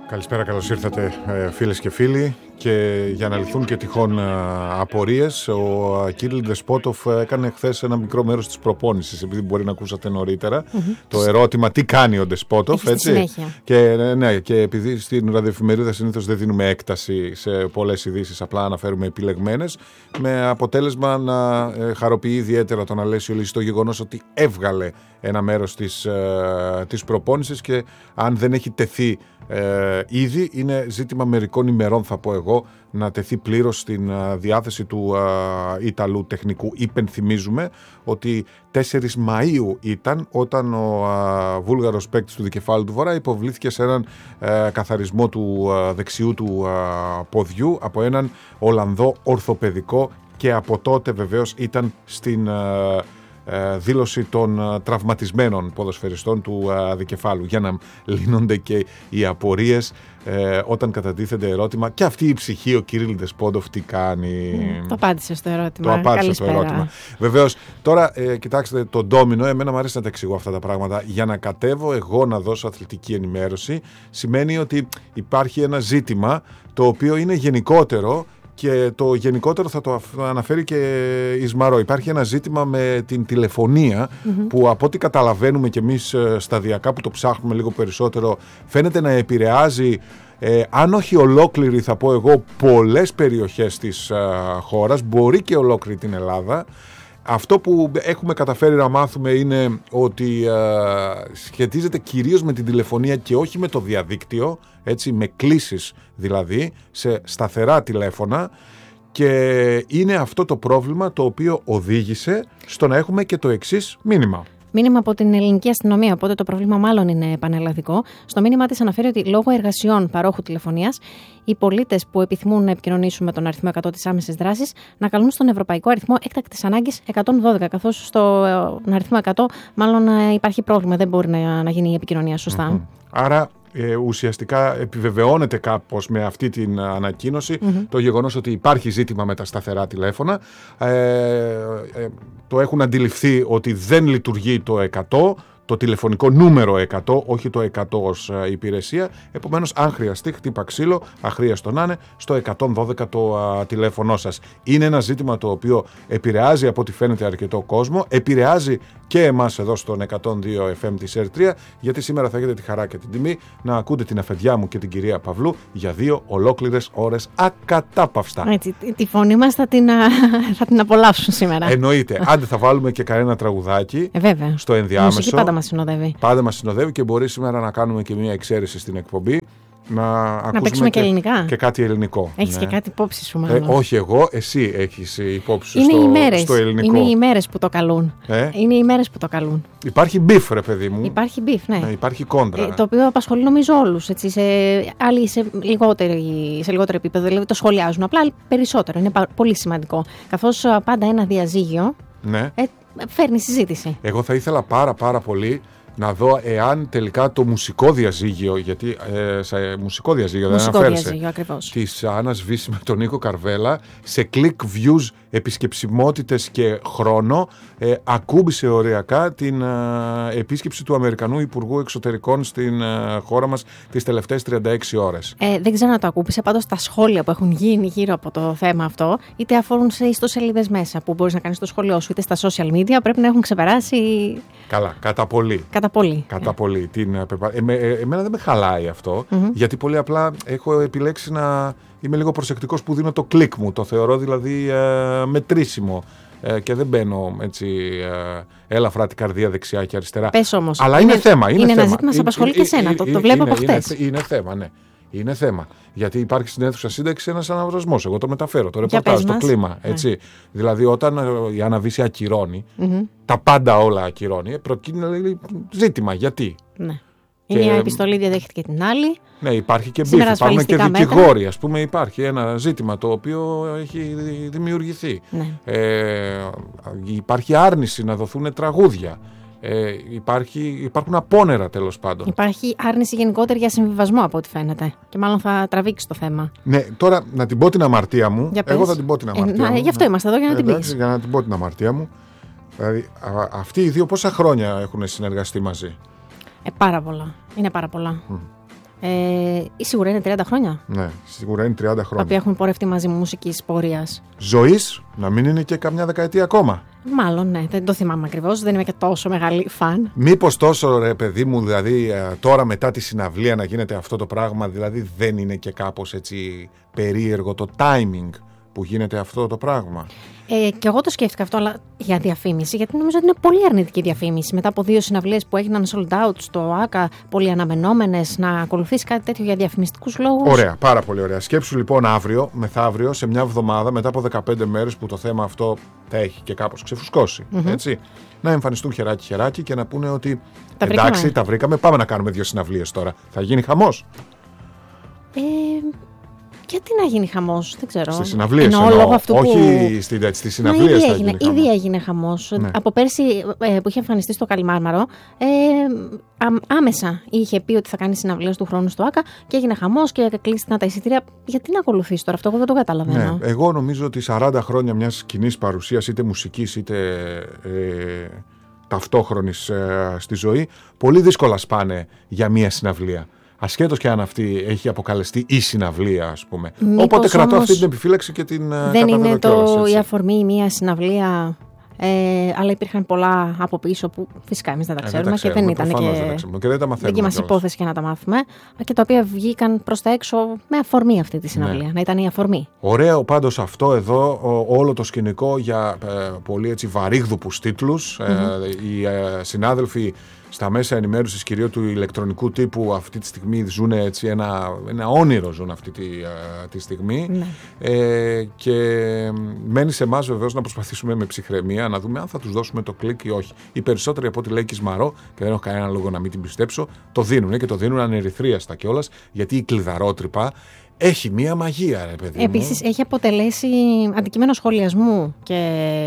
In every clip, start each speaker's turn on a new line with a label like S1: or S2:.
S1: Καλησπέρα, καλώς ήρθατε φίλες και φίλοι. Και για να λυθούν και τυχόν απορίες, ο Κυρίλ Δεσπότοφ έκανε χθες ένα μικρό μέρος της προπόνησης, επειδή μπορεί να ακούσατε νωρίτερα το ερώτημα τι κάνει ο Δεσπότοφ, έτσι. Και επειδή στην ραδιοεφημερίδα συνήθως δεν δίνουμε έκταση σε πολλές ειδήσεις, απλά αναφέρουμε επιλεγμένες, με αποτέλεσμα να χαροποιεί ιδιαίτερα τον Αλέσιο Λύση το γεγονός ότι έβγαλε ένα μέρος της προπόνησης και αν δεν έχει τεθεί ήδη, είναι ζήτημα μερικών ημερών, θα πω εγώ, να τεθεί πλήρως στην διάθεση του Ιταλού τεχνικού. Υπενθυμίζουμε ότι 4 Μαΐου ήταν όταν ο βούλγαρος παίκτης του δικεφάλου του Βορρά υποβλήθηκε σε έναν καθαρισμό του δεξιού του ποδιού από έναν Ολλανδό ορθοπαιδικό και από τότε βεβαίως ήταν στην δήλωση των τραυματισμένων ποδοσφαιριστών του δικεφάλου, για να λύνονται και οι απορίες όταν κατατίθεται ερώτημα και αυτή η ψυχή ο Κυρίλ Δεσπότοφ τι κάνει.
S2: Το απάντησε στο ερώτημα.
S1: Βεβαίως, τώρα κοιτάξτε το ντόμινο, εμένα μου αρέσει να τα εξηγώ αυτά τα πράγματα. Για να κατέβω εγώ να δώσω αθλητική ενημέρωση σημαίνει ότι υπάρχει ένα ζήτημα το οποίο είναι γενικότερο. Και το γενικότερο θα το αναφέρει και η Σμαρό. Υπάρχει ένα ζήτημα με την τηλεφωνία που από ό,τι καταλαβαίνουμε κι εμείς σταδιακά που το ψάχνουμε λίγο περισσότερο φαίνεται να επηρεάζει, αν όχι ολόκληρη θα πω εγώ, πολλές περιοχές της χώρας, μπορεί και ολόκληρη την Ελλάδα. Αυτό που έχουμε καταφέρει να μάθουμε είναι ότι σχετίζεται κυρίως με την τηλεφωνία και όχι με το διαδίκτυο, έτσι, με κλήσεις δηλαδή, σε σταθερά τηλέφωνα, και είναι αυτό το πρόβλημα το οποίο οδήγησε στο να έχουμε και το εξής μήνυμα.
S2: Μήνυμα από την ελληνική αστυνομία, οπότε το πρόβλημα μάλλον είναι πανελλαδικό. Στο μήνυμά της αναφέρει ότι λόγω εργασιών παρόχου τηλεφωνίας, οι πολίτες που επιθυμούν να επικοινωνήσουν με τον αριθμό 100 της άμεσης δράσης να καλούν στον ευρωπαϊκό αριθμό έκτακτης ανάγκης 112, καθώς στον αριθμό 100 μάλλον υπάρχει πρόβλημα, δεν μπορεί να γίνει η επικοινωνία σωστά.
S1: Άρα ουσιαστικά επιβεβαιώνεται κάπως με αυτή την ανακοίνωση το γεγονός ότι υπάρχει ζήτημα με τα σταθερά τηλέφωνα. Το έχουν αντιληφθεί ότι δεν λειτουργεί το 100, το τηλεφωνικό νούμερο 100, όχι το 100 ως υπηρεσία. Επομένως, αν χρειαστεί, χτύπα ξύλο, αχρίαστο να είναι, στο 112 το τηλέφωνό σας. Είναι ένα ζήτημα το οποίο επηρεάζει από ό,τι φαίνεται αρκετό κόσμο, επηρεάζει και εμάς εδώ στον 102 FM της ΕΡΤ3, γιατί σήμερα θα έχετε τη χαρά και την τιμή να ακούτε την αφεντιά μου και την κυρία Παυλού για 2 ολόκληρες ώρες ακατάπαυστα.
S2: Έτσι, τη φωνή μας θα την απολαύσουν σήμερα.
S1: Εννοείται. Άντε θα βάλουμε και κανένα τραγουδάκι στο ενδιάμεσο.
S2: Μουσική πάντα μας συνοδεύει.
S1: Πάντα μας συνοδεύει και μπορεί σήμερα να κάνουμε και μια εξαίρεση στην εκπομπή. Να
S2: παίξουμε και ελληνικά.
S1: Και κάτι ελληνικό.
S2: Έχεις και κάτι υπόψη σου, μάλλον.
S1: Όχι εγώ, εσύ έχεις υπόψη σου στο ελληνικό.
S2: Είναι οι ημέρες που το καλούν. Είναι οι ημέρες που το καλούν.
S1: Υπάρχει μπιφ, ρε παιδί μου.
S2: Υπάρχει μπιφ, ναι.
S1: Υπάρχει κόντρα.
S2: Το οποίο απασχολεί νομίζω όλους. Έτσι, άλλοι σε λιγότερο επίπεδο. Δηλαδή το σχολιάζουν. Απλά περισσότερο. Είναι πολύ σημαντικό. Καθώς πάντα ένα διαζύγιο φέρνει συζήτηση.
S1: Εγώ θα ήθελα πάρα πολύ να δω εάν τελικά το μουσικό διαζύγιο, γιατί σε μουσικό διαζύγιο δεν αναφέρεσαι, της Άννας Βύση με τον Νίκο Καρβέλα, σε click views, επισκεψιμότητες και χρόνο, ακούμπησε οριακά την επίσκεψη του Αμερικανού Υπουργού Εξωτερικών στην χώρα μας τις τελευταίες 36 ώρες.
S2: Δεν ξέρω να το ακούμπησε, πάντως τα σχόλια που έχουν γίνει γύρω από το θέμα αυτό, είτε αφορούν σε ιστοσελίδες μέσα που μπορείς να κάνεις το σχολείο σου, είτε στα social media, πρέπει να έχουν ξεπεράσει.
S1: Καλά, κατά πολύ. Κατά πολύ. Εμένα δεν με χαλάει αυτό, γιατί πολύ απλά έχω επιλέξει να είμαι λίγο προσεκτικός που δίνω το κλικ μου. Το θεωρώ δηλαδή μετρήσιμο και δεν μπαίνω έτσι ελαφρά την καρδία δεξιά και αριστερά.
S2: Πες όμως.
S1: Αλλά είναι θέμα.
S2: Είναι ένα ζήτημα, σε απασχολεί και εσένα. Το βλέπω από χτες.
S1: Είναι θέμα, ναι. Είναι θέμα. Γιατί υπάρχει στην αίθουσα σύνταξη ένας αναβρασμός. Εγώ το μεταφέρω, το ρεπορτάζ, το κλίμα. Έτσι. Δηλαδή, όταν η Άννα Βύση ακυρώνει, τα πάντα όλα ακυρώνει, προκύπτει ζήτημα. Γιατί.
S2: Ναι. Η μία επιστολή διαδέχτηκε την άλλη.
S1: Ναι, υπάρχει και μπίφ, υπάρχουν και δικηγόροι. Ας πούμε, υπάρχει ένα ζήτημα το οποίο έχει δημιουργηθεί. Ναι. Υπάρχει άρνηση να δοθούν τραγούδια. Υπάρχουν απόνερα, τέλος πάντων.
S2: Υπάρχει άρνηση γενικότερη για συμβιβασμό, από ό,τι φαίνεται. Και μάλλον θα τραβήξει το θέμα.
S1: Ναι, τώρα να την πω την αμαρτία μου. Εγώ θα την πω την αμαρτία μου.
S2: Γι' αυτό είμαστε εδώ, για να την πεις.
S1: Για να την πω την αμαρτία μου. Δηλαδή, αυτοί οι δύο πόσα χρόνια έχουν συνεργαστεί μαζί?
S2: Πάρα πολλά. Είναι πάρα πολλά. Σίγουρα είναι 30 χρόνια.
S1: Ναι, σίγουρα είναι 30 χρόνια.
S2: Τα οποία έχουν πορευτεί μαζί μου μουσικής πορείας.
S1: Ζωής, να μην είναι και καμιά δεκαετία ακόμα.
S2: Μάλλον, ναι, δεν το θυμάμαι ακριβώς. Δεν είμαι και τόσο μεγάλη φαν.
S1: Μήπως τόσο, ρε παιδί μου, δηλαδή τώρα μετά τη συναυλία να γίνεται αυτό το πράγμα, δηλαδή δεν είναι και κάπως έτσι περίεργο το timing που γίνεται αυτό το πράγμα?
S2: Και εγώ το σκέφτηκα αυτό, αλλά για διαφήμιση, γιατί νομίζω ότι είναι πολύ αρνητική διαφήμιση. Μετά από 2 συναυλίες που έγιναν sold out στο ΆΚΑ, πολύ αναμενόμενες, να ακολουθήσει κάτι τέτοιο για διαφημιστικούς λόγους.
S1: Ωραία, πάρα πολύ ωραία. Σκέψου λοιπόν αύριο, μεθαύριο, σε μια εβδομάδα, μετά από 15 μέρες που το θέμα αυτό θα έχει και κάπως ξεφουσκώσει. Έτσι, να εμφανιστούν χεράκι-χεράκι και να πούνε ότι εντάξει, τα βρήκαμε, πάμε να κάνουμε 2 συναυλίες τώρα. Θα γίνει χαμός.
S2: Γιατί να γίνει χαμός, δεν ξέρω.
S1: Στις συναυλίες εννοώ, όχι στις συναυλίες θα γίνει χαμός.
S2: Ήδη έγινε χαμός. Ναι. Από πέρσι που είχε εμφανιστεί στο Καλιμάρμαρο, άμεσα είχε πει ότι θα κάνει συναυλίες του χρόνου στο ΆΚΑ και έγινε χαμός και κλείστηκαν τα εισιτήρια. Γιατί να ακολουθήσει τώρα αυτό, εγώ δεν το καταλαβαίνω.
S1: Ναι, εγώ νομίζω ότι 40 χρόνια μιας κοινής παρουσίας, είτε μουσικής είτε ταυτόχρονης στη ζωή, πολύ δύσκολα σπάνε για μια συναυλία. Ασχέτως και αν αυτή έχει αποκαλεστεί η συναυλία, ας πούμε.
S2: Μήπως
S1: οπότε κρατώ αυτή την επιφύλαξη και την
S2: δεν είναι η αφορμή μια συναυλία, αλλά υπήρχαν πολλά από πίσω που φυσικά εμείς δεν τα ξέρουμε και δεν ήταν
S1: και δεν τα μαθαίνουμε.
S2: Δική μας υπόθεση και να τα μάθουμε. Και τα οποία βγήκαν προς τα έξω με αφορμή αυτή τη συναυλία. Ναι. Να ήταν η αφορμή.
S1: Ωραίο πάντως αυτό εδώ, όλο το σκηνικό για πολύ έτσι βαρύγδουπους τίτλους. Οι συνάδελφοι στα μέσα ενημέρωσης κυρίως του ηλεκτρονικού τύπου αυτή τη στιγμή ζουν έτσι ένα όνειρο ζουν αυτή τη στιγμή.
S2: Ναι.
S1: Και μένει σε εμάς βεβαίως να προσπαθήσουμε με ψυχραιμία να δούμε αν θα τους δώσουμε το κλικ ή όχι. Οι περισσότεροι από ό,τι λέει Κισμαρό, και δεν έχω κανένα λόγο να μην την πιστέψω, το δίνουν και το δίνουν ανερυθρίαστα κιόλας, γιατί η κλειδαρότρυπα έχει μία μαγεία, ρε παιδί μου.
S2: Επίσης έχει αποτελέσει αντικείμενο σχολιασμού και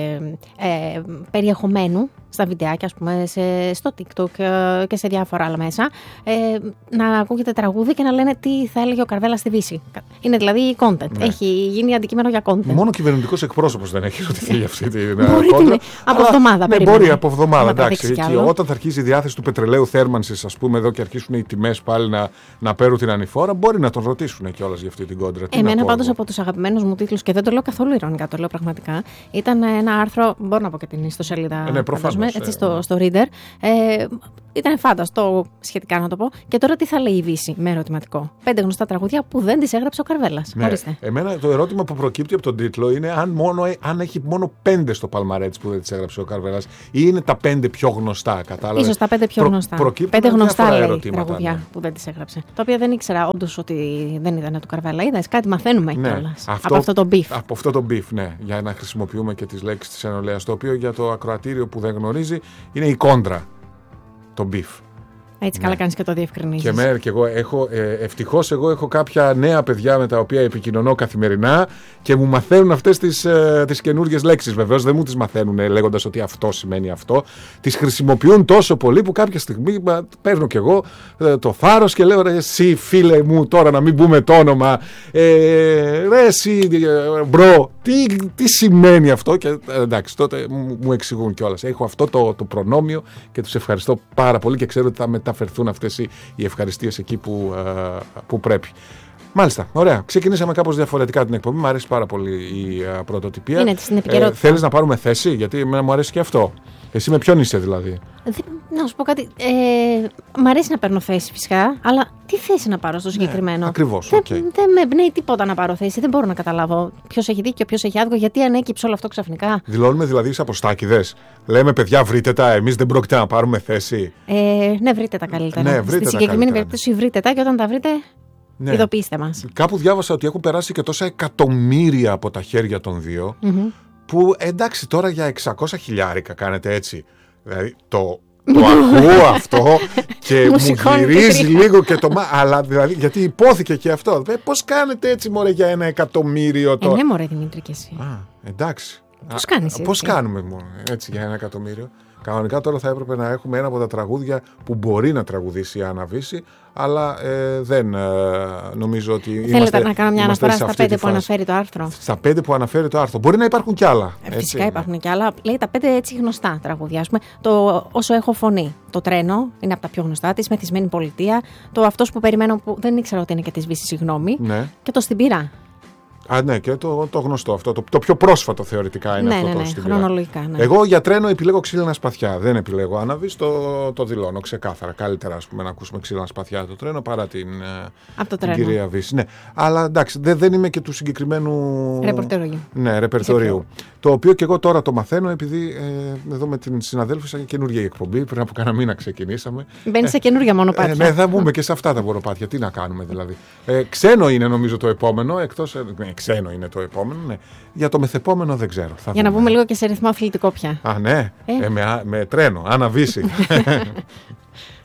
S2: περιεχομένου στα βιντεάκια, ας πούμε, στο TikTok και σε διάφορα άλλα μέσα, να ακούγεται τραγούδι και να λένε τι θα έλεγε ο Καρβέλας στη Δύση. Είναι δηλαδή content. Ναι. Έχει γίνει αντικείμενο για content.
S1: Μόνο κυβερνητικός εκπρόσωπος δεν έχει ρωτηθεί για αυτή την
S2: κόντρα. Από εβδομάδα
S1: ναι, μπορεί από εβδομάδα. Εντάξει, και όταν θα αρχίσει η διάθεση του πετρελαίου θέρμανσης, ας πούμε, εδώ και αρχίσουν οι τιμές πάλι να παίρνουν την ανηφόρα, μπορεί να τον ρωτήσουν κιόλας για αυτή την κόντρα.
S2: Εμένα πάντως από τους αγαπημένους μου τίτλους, και δεν το λέω καθόλου ειρωνικά, το λέω πραγματικά, ήταν ένα άρθρο, μπορώ να πω και την ιστοσελίδα.
S1: Ναι, προφανώς.
S2: Έτσι, στο Reader. Ήταν φάνταστο σχετικά να το πω. Και τώρα τι θα λέει η Δύση, με ερωτηματικό. 5 γνωστά τραγούδια που δεν τις έγραψε ο Καρβέλας.
S1: Ναι. Εμένα το ερώτημα που προκύπτει από τον τίτλο είναι αν έχει μόνο 5 στο παλμαρέτς που δεν τις έγραψε ο Καρβέλας, ή είναι τα 5 πιο γνωστά, κατάλαβες.
S2: Ίσως τα 5 πιο γνωστά. 5 γνωστά λέει τραγούδια που δεν τις έγραψε. Τα οποία δεν ήξερα όντως ότι δεν ήταν του Καρβέλα. Είδες, κάτι μαθαίνουμε κιόλας. Από αυτό το beef.
S1: Από αυτό το beef, ναι. Για να χρησιμοποιούμε και τις λέξεις της ενολέας. Το οποίο για το ακροατήριο που δεν γνωρίζει είναι η κόντρα. Το beef.
S2: Έτσι καλά κάνεις και το διευκρινίζεις.
S1: Και εγώ ευτυχώς έχω κάποια νέα παιδιά με τα οποία επικοινωνώ καθημερινά και μου μαθαίνουν αυτές τις καινούργιες λέξεις. Βεβαίως δεν μου τις μαθαίνουν λέγοντας ότι αυτό σημαίνει αυτό. Τις χρησιμοποιούν τόσο πολύ που κάποια στιγμή παίρνω κι εγώ το θάρρος και λέω, ρε εσύ φίλε μου, τώρα να μην πούμε το όνομα, ρε εσύ μπρο, τι σημαίνει αυτό? Και εντάξει, τότε μου εξηγούν κιόλας. Έχω αυτό το προνόμιο και τους ευχαριστώ πάρα πολύ και ξέρω ότι θα μεταφερθούν αυτές οι ευχαριστίες εκεί που πρέπει. Μάλιστα, ωραία. Ξεκινήσαμε κάπως διαφορετικά την εκπομπή. Μου αρέσει πάρα πολύ η πρωτοτυπία.
S2: Είναι στην επικαιρότητα.
S1: Θέλεις να πάρουμε θέση? Γιατί μου αρέσει και αυτό. Εσύ με ποιον είσαι δηλαδή?
S2: Να σου πω κάτι. Μ' αρέσει να παίρνω θέση φυσικά, αλλά τι θέση να πάρω στο συγκεκριμένο?
S1: Ναι, ακριβώς.
S2: Δεν με εμπνέει τίποτα να πάρω θέση. Δεν μπορώ να καταλάβω ποιος έχει δίκιο, ποιος έχει άδικο, γιατί ανέκυψε όλο αυτό ξαφνικά.
S1: Δηλώνουμε δηλαδή σαν αποστάκηδες. Λέμε, παιδιά, βρείτε τα. Εμείς δεν πρόκειται να πάρουμε θέση.
S2: Ναι, βρείτε τα καλύτερα.
S1: Ναι,
S2: στη συγκεκριμένη περίπτωση, βρείτε τα και όταν τα βρείτε. Ναι. Ειδοποιήστε μας.
S1: Κάπου διάβασα ότι έχουν περάσει και τόσα εκατομμύρια από τα χέρια των δύο. Που εντάξει, τώρα για 600 χιλιάρικα κάνετε έτσι. Δηλαδή το ακούω αυτό και μου γυρίζει λίγο και το αλλά δηλαδή γιατί υπόθηκε και αυτό. Πώς κάνετε έτσι μωρέ για 1 εκατομμύριο τώρα?
S2: Ναι μωρέ Δημήτρη και εσύ.
S1: Εντάξει.
S2: Πώς κάνεις έτσι?
S1: Πώς κάνουμε μόνο έτσι για 1 εκατομμύριο? Κανονικά τώρα θα έπρεπε να έχουμε ένα από τα τραγούδια που μπορεί να τραγουδήσει η Άννα Βύση, αλλά δεν νομίζω ότι.
S2: Θέλετε να κάνω μια αναφορά στα 5 που αναφέρει το άρθρο?
S1: Στα 5 που αναφέρει το άρθρο. Μπορεί να υπάρχουν κι άλλα.
S2: Φυσικά υπάρχουν κι άλλα. Λέει τα 5 έτσι γνωστά τραγούδια. Ας πούμε, το Όσο έχω φωνή. Το Τρένο είναι από τα πιο γνωστά της. Μεθυσμένη πολιτεία. Το Αυτός που περιμένω, που δεν ήξερα ότι είναι και της Βύσης, συγγνώμη.
S1: Ναι.
S2: Και το Στην πύρα.
S1: Ναι, και το γνωστό αυτό. Το πιο πρόσφατο θεωρητικά είναι αυτό το Στην πύρα.
S2: Χρονολογικά. Ναι.
S1: Εγώ για Τρένο επιλέγω Ξύλινα σπαθιά. Δεν επιλέγω Άννα Βύση, το δηλώνω ξεκάθαρα. Καλύτερα, ας πούμε, να ακούσουμε Ξύλινα σπαθιά το Τρένο παρά την κυρία Βύση. Ναι. Αλλά εντάξει, δεν είμαι και του συγκεκριμένου
S2: ρεπερτορίου.
S1: Ναι, ρεπερτορίου. Το οποίο και εγώ τώρα το μαθαίνω, επειδή εδώ με την συναδέλφου σαν καινούργια εκπομπή. Πριν από κάνα μήνα ξεκινήσαμε.
S2: Μπαίνει σε καινούργια μονοπάτια.
S1: Ναι, θα μπούμε και σε αυτά τα μονοπάτια. Τι να κάνουμε δηλαδή. Ξένο είναι νομίζω το επόμενο, εκτός. Ξένο είναι το επόμενο, ναι. Για το μεθεπόμενο δεν ξέρω.
S2: Για να πούμε λίγο και σε ρυθμό αθλητικό πια.
S1: Α, ναι. Με τρένο. Άννα Βύση.